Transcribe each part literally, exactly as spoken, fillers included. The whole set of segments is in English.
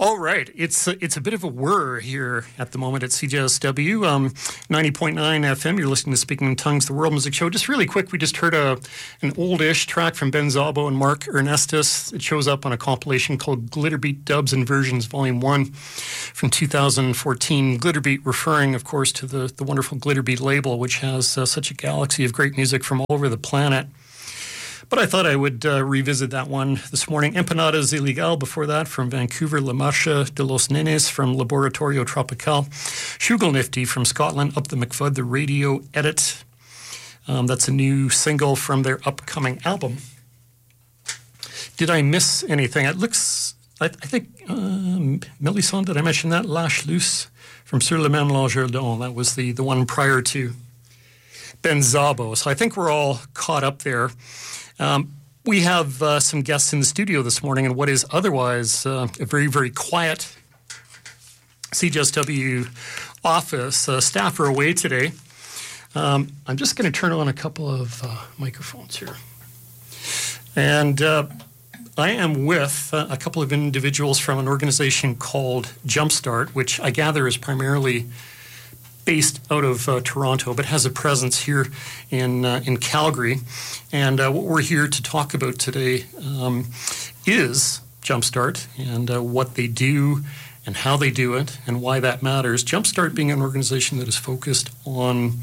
All right, it's a, it's a bit of a whir here at the moment at C J S W, um, ninety point nine F M. You're listening to Speaking in Tongues, the World Music Show. Just really quick, we just heard a an oldish track from Ben Szabo and Mark Ernestus. It shows up on a compilation called Glitterbeat Dubs and Versions Volume one from two thousand fourteen. Glitterbeat referring, of course, to the, the wonderful Glitterbeat label, which has uh, such a galaxy of great music from all over the planet. But I thought I would uh, revisit that one this morning. Empanadas Ilegal before that from Vancouver. La Marcha de los Nenes from Laboratorio Tropical. Shugelnifty from Scotland. Up the McFud, the radio edit. Um, that's a new single from their upcoming album. Did I miss anything? It looks, I, I think, um, Melisson, did I mention that? Lâche Loose from Sur le Même Langerdon. That was the, the one prior to Ben Szabo. So I think we're all caught up there. Um, we have uh, some guests in the studio this morning in what is otherwise uh, a very, very quiet C J S W office. Uh, staff are away today. Um, I'm just going to turn on a couple of uh, microphones here. And uh, I am with uh, a couple of individuals from an organization called Jumpstart, which I gather is primarily based out of uh, Toronto, but has a presence here in uh, in Calgary. And uh, what we're here to talk about today um, is Jumpstart and uh, what they do and how they do it and why that matters. Jumpstart being an organization that is focused on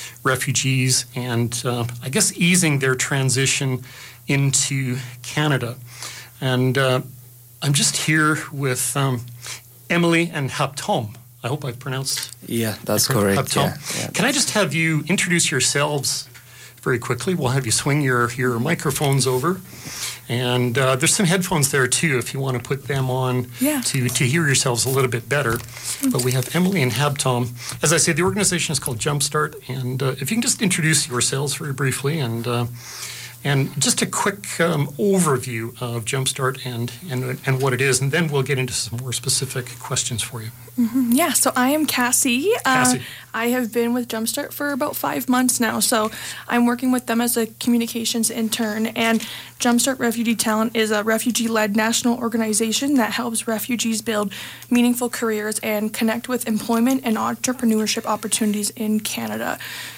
refugees and uh, I guess easing their transition into Canada. And uh, I'm just here with um, Emily and Haptom. I hope I've pronounced Yeah, that's correct. Yeah, yeah, Can I just have you introduce yourselves very quickly? We'll have you swing your, your microphones over. And uh, there's some headphones there, too, if you want to put them on yeah. to, to hear yourselves a little bit better. But we have Emily and Habtom. As I say, the organization is called Jumpstart. And uh, if you can just introduce yourselves very briefly and uh, and just a quick um, overview of Jumpstart and, and and what it is, and then we'll get into some more specific questions for you. Mm-hmm. Yeah, so I am Cassie. Cassie. Uh, I have been with Jumpstart for about five months now, so I'm working with them as a communications intern. And Jumpstart Refugee Talent is a refugee-led national organization that helps refugees build meaningful careers and connect with employment and entrepreneurship opportunities in Canada.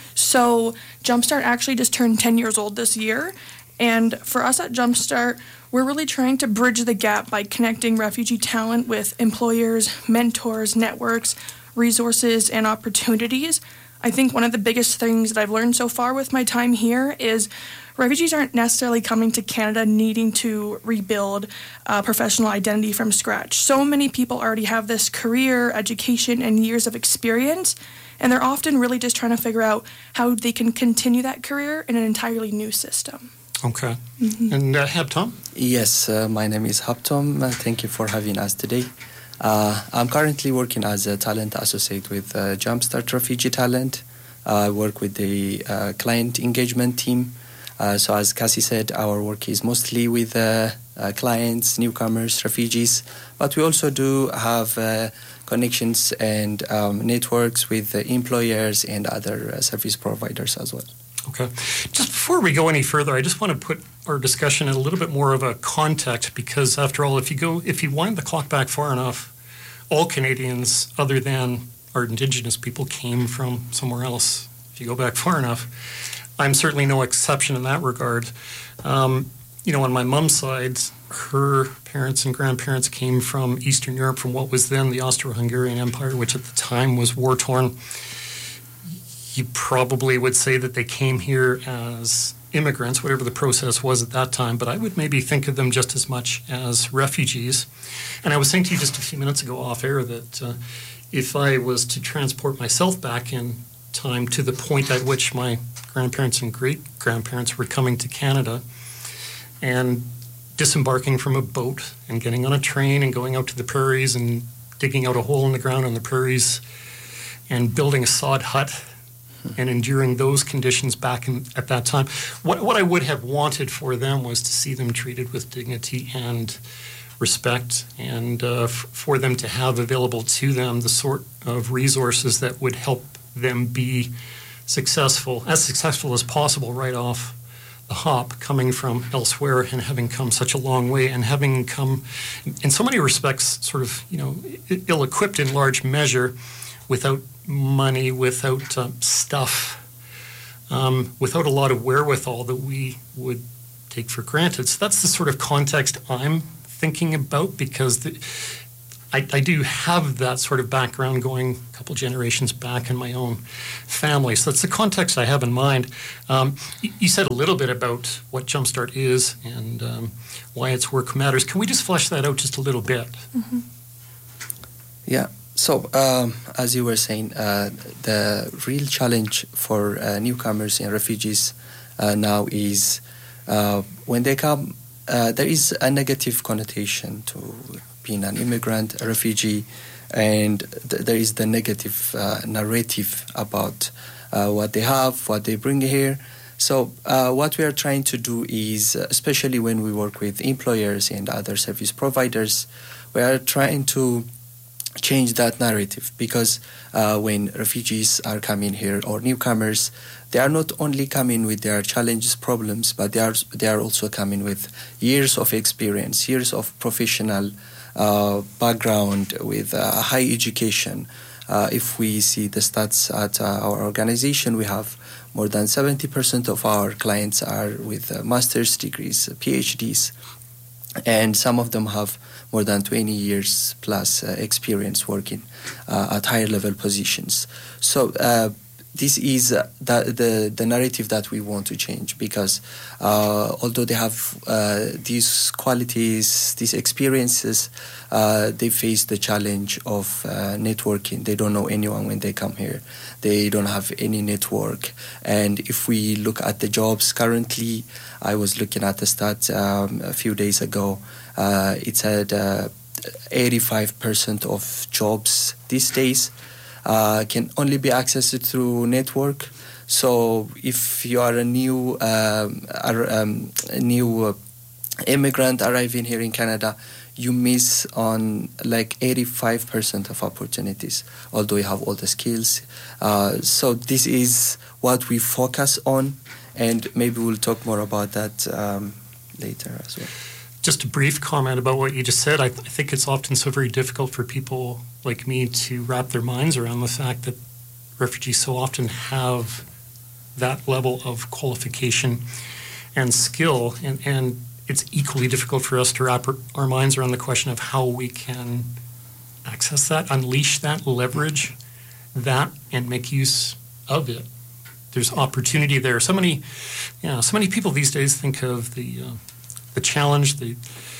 So Jumpstart actually just turned ten years old this year, and for us at Jumpstart, we're really trying to bridge the gap by connecting refugee talent with employers, mentors, networks, resources, and opportunities. I think one of the biggest things that I've learned so far with my time here is refugees aren't necessarily coming to Canada needing to rebuild a professional identity from scratch. So many people already have this career, education, and years of experience, and they're often really just trying to figure out how they can continue that career in an entirely new system. Okay. Mm-hmm. And uh, Habtom? Yes, uh, my name is Habtom. Uh, thank you for having us today. Uh, I'm currently working as a talent associate with uh, Jumpstart Refugee Talent. Uh, I work with the uh, client engagement team. Uh, so as Cassie said, our work is mostly with uh, uh, clients, newcomers, refugees, but we also do have uh, connections and um, networks with uh, employers and other uh, service providers as well. Okay. Just before we go any further, I just want to put our discussion in a little bit more of a context because, after all, if you go, if you wind the clock back far enough, all Canadians, other than our Indigenous people, came from somewhere else. If you go back far enough, I'm certainly no exception in that regard. Um, you know, on my mom's side, her parents and grandparents came from Eastern Europe, from what was then the Austro-Hungarian Empire, which at the time was war-torn. You probably would say that they came here as immigrants, whatever the process was at that time, but I would maybe think of them just as much as refugees. And I was saying to you just a few minutes ago off air that uh, if I was to transport myself back in time to the point at which my grandparents and great-grandparents were coming to Canada and disembarking from a boat and getting on a train and going out to the prairies and digging out a hole in the ground on the prairies and building a sod hut and enduring those conditions back in, at that time. What, what I would have wanted for them was to see them treated with dignity and respect and uh, f- for them to have available to them the sort of resources that would help them be successful, as successful as possible right off the hop coming from elsewhere and having come such a long way and having come, in so many respects, sort of, you know, ill-equipped in large measure, without money, without uh, stuff, um, without a lot of wherewithal that we would take for granted. So that's the sort of context I'm thinking about, because the, I, I do have that sort of background going a couple generations back in my own family. So that's the context I have in mind. Um, you, you said a little bit about what Jumpstart is and um, why its work matters. Can we just flesh that out just a little bit? Mm-hmm. Yeah. So, um, as you were saying, uh, the real challenge for uh, newcomers and refugees uh, now is uh, when they come, uh, there is a negative connotation to being an immigrant, a refugee, and th- there is the negative uh, narrative about uh, what they have, what they bring here. So, uh, what we are trying to do is, especially when we work with employers and other service providers, we are trying to change that narrative, because uh, when refugees are coming here or newcomers, they are not only coming with their challenges, problems, but they are they are also coming with years of experience, years of professional uh, background, with uh, high education. Uh, if we see the stats at uh, our organization, we have more than seventy percent of our clients are with uh, master's degrees, PhDs. And some of them have more than twenty years plus uh, experience working uh, at higher level positions. So uh, this is uh, the, the the narrative that we want to change, because uh, although they have uh, these qualities, these experiences, uh, they face the challenge of uh, networking. They don't know anyone when they come here. They don't have any network. And if we look at the jobs currently, I was looking at the stats um, a few days ago. Uh, it said uh, eighty-five percent of jobs these days uh, can only be accessed through network. So if you are a new um, um, a new uh, immigrant arriving here in Canada, you miss on like eighty-five percent of opportunities, although you have all the skills. Uh, so this is what we focus on, and maybe we'll talk more about that um, later as well. Just a brief comment about what you just said. I, th- I think it's often so very difficult for people like me to wrap their minds around the fact that refugees so often have that level of qualification and skill, and, and it's equally difficult for us to wrap our, our minds around the question of how we can access that, unleash that, leverage that, and make use of it. There's opportunity there. So many, yeah, so many people these days think of the uh, the challenge, the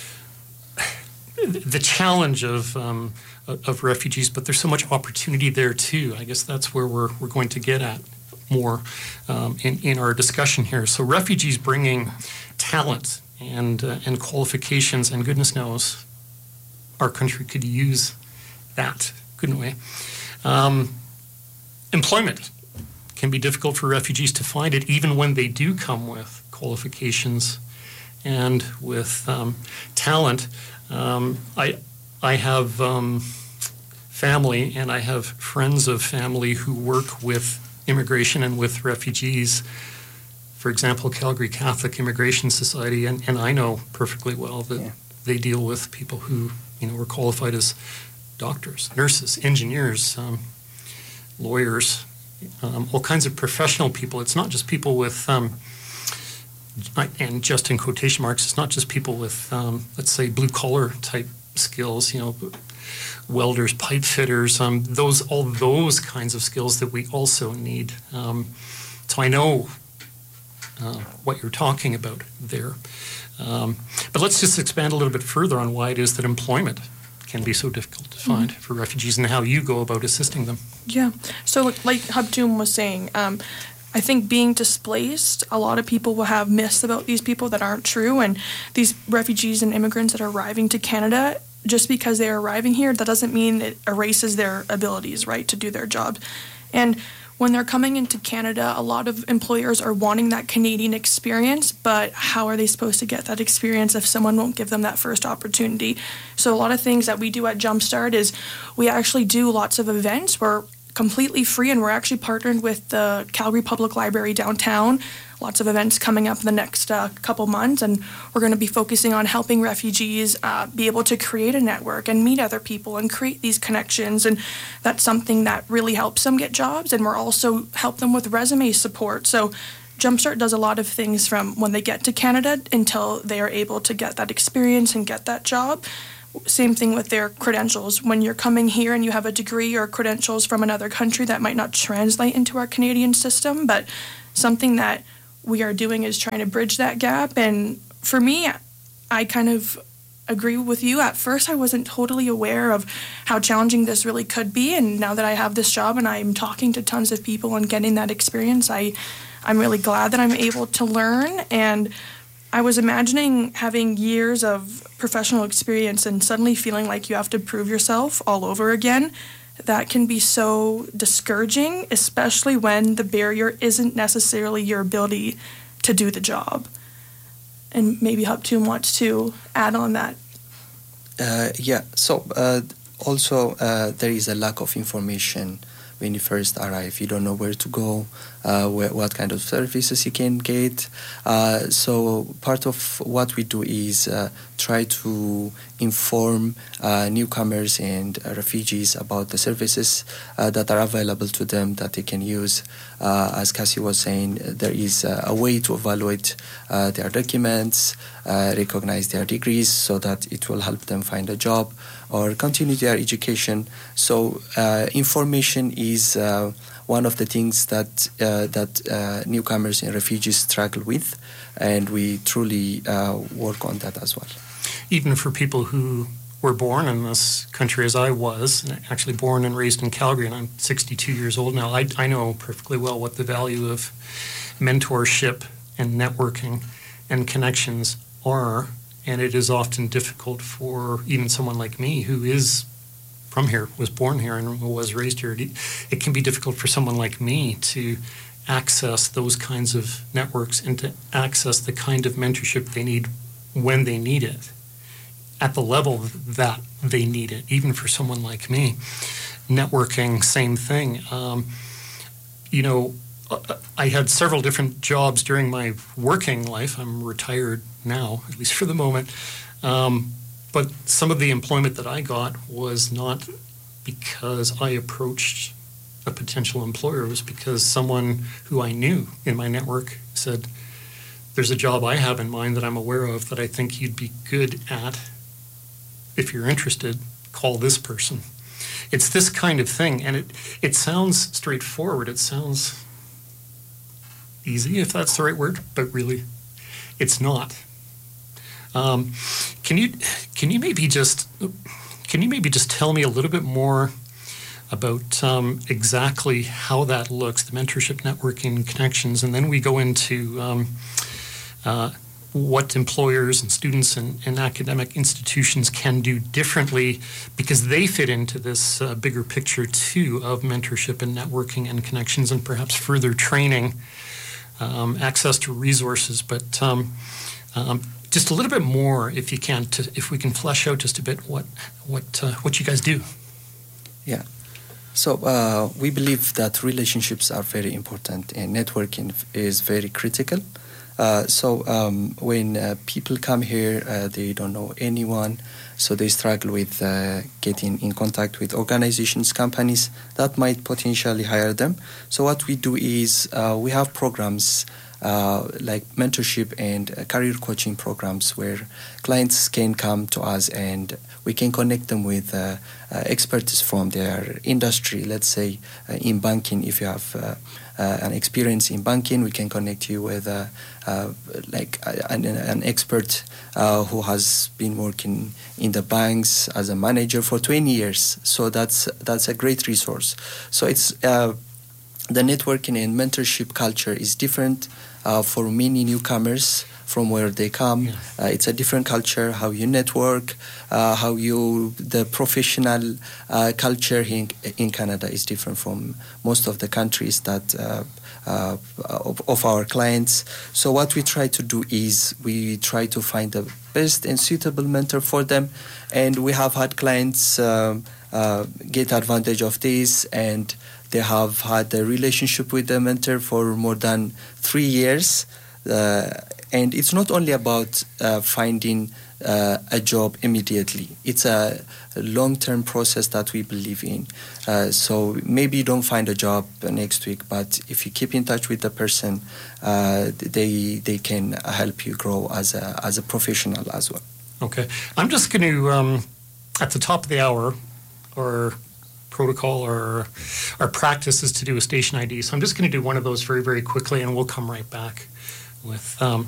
the challenge of um, of refugees, but there's so much opportunity there too. I guess that's where we're we're going to get at more um, in in our discussion here. So refugees bringing talent and uh, and qualifications, and goodness knows, our country could use that, couldn't we? Um, employment can be difficult for refugees to find it, even when they do come with qualifications and with um, talent. Um, I I have um, family, and I have friends of family who work with immigration and with refugees. For example, Calgary Catholic Immigration Society, and, and I know perfectly well that yeah. they deal with people who, you know, are qualified as doctors, nurses, engineers, um, lawyers, um, all kinds of professional people. It's not just people with, um, and just in quotation marks, it's not just people with, um, let's say, blue-collar type skills, you know, welders, pipe fitters, um, those all those kinds of skills that we also need. Um, so I know uh, what you're talking about there. Um, but let's just expand a little bit further on why it is that employment can be so difficult to find mm-hmm. for refugees, and how you go about assisting them. Yeah. So like Habtoum was saying, um, I think being displaced, a lot of people will have myths about these people that aren't true, and these refugees and immigrants that are arriving to Canada, just because they are arriving here, that doesn't mean it erases their abilities, right, to do their job. And when they're coming into Canada, a lot of employers are wanting that Canadian experience, but how are they supposed to get that experience if someone won't give them that first opportunity? So a lot of things that we do at Jumpstart is we actually do lots of events. We're completely free, and we're actually partnered with the Calgary Public Library downtown. lots of events coming up in the next uh, couple months, and we're going to be focusing on helping refugees uh, be able to create a network and meet other people and create these connections, and that's something that really helps them get jobs, and we're also help them with resume support. So Jumpstart does a lot of things from when they get to Canada until they are able to get that experience and get that job. Same thing with their credentials. When you're coming here and you have a degree or credentials from another country, that might not translate into our Canadian system, but something that we are doing is trying to bridge that gap. And for me, I kind of agree with you. At first, I wasn't totally aware of how challenging this really could be, and now that I have this job and I'm talking to tons of people and getting that experience, I I'm really glad that I'm able to learn. And I was imagining having years of professional experience and suddenly feeling like you have to prove yourself all over again. That can be so discouraging, especially when the barrier isn't necessarily your ability to do the job. And maybe Huptoom wants to add on that. Uh, yeah, so uh, also uh, there is a lack of information when you first arrive. You don't know where to go, uh, where, what kind of services you can get. Uh, so part of what we do is uh, try to inform uh, newcomers and uh, refugees about the services uh, that are available to them that they can use. Uh, as Cassie was saying, there is uh, a way to evaluate uh, their documents, uh, recognize their degrees so that it will help them find a job or continue their education. So uh, information is uh, one of the things that uh, that uh, newcomers and refugees struggle with, and we truly uh, work on that as well. Even for people who were born in this country as I was, actually born and raised in Calgary, and I'm sixty-two years old now, I, I know perfectly well what the value of mentorship and networking and connections are, and it is often difficult for even someone like me who is from here, was born here and was raised here. It can be difficult for someone like me to access those kinds of networks and to access the kind of mentorship they need when they need it, at the level that they need it, even for someone like me. Networking, same thing. Um, you know, I had several different jobs during my working life. I'm retired now, at least for the moment. Um, but some of the employment that I got was not because I approached a potential employer. It was because someone who I knew in my network said, there's a job I have in mind that I'm aware of that I think you'd be good at. If you're interested, call this person. It's this kind of thing, and it, it sounds straightforward. It sounds easy, if that's the right word, but really, it's not. Um, can you can you maybe just can you maybe just tell me a little bit more about um, exactly how that looks, the mentorship, networking, connections, and then we go into um, uh, what employers and students and, and academic institutions can do differently, because they fit into this uh, bigger picture too of mentorship and networking and connections, and perhaps further training, um, access to resources. But um, um, just a little bit more, if you can, to, if we can flesh out just a bit what what uh, what you guys do. Yeah. So uh, we believe that relationships are very important, and networking is very critical. Uh, so um, when uh, people come here, uh, they don't know anyone, so they struggle with uh, getting in contact with organizations, companies that might potentially hire them. So what we do is uh, we have programs uh, like mentorship and uh, career coaching programs where clients can come to us and we can connect them with uh, uh, experts from their industry. Let's say uh, in banking, if you have uh, uh, an experience in banking, we can connect you with uh, uh, like an, an expert uh, who has been working in the banks as a manager for twenty years. So that's that's a great resource. So it's uh, the networking and mentorship culture is different uh, for many newcomers from where they come. Yes. Uh, it's a different culture, how you network, uh, how you, the professional uh, culture in, in Canada is different from most of the countries that uh, uh, of, of our clients. So what we try to do is we try to find the best and suitable mentor for them. And we have had clients um, uh, get advantage of this, and they have had a relationship with the mentor for more than three years. Uh, and it's not only about uh, finding uh, a job immediately. It's a, a long-term process that we believe in. Uh, so maybe you don't find a job next week, but if you keep in touch with the person, uh, they they can help you grow as a as a professional as well. Okay. I'm just going to, um, at the top of the hour, or protocol or our practice is to do a station I D. So I'm just going to do one of those very, very quickly, and we'll come right back with... Um,